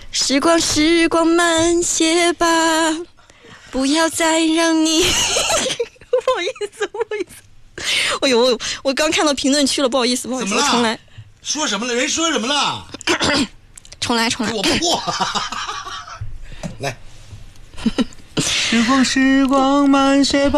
时光时光慢些吧，不要再让你不好意思。哎呦，我刚看到评论区了，不好意思，我重来。 说什么了？人说什么了？ 重来。 我破。来。 时光慢些吧。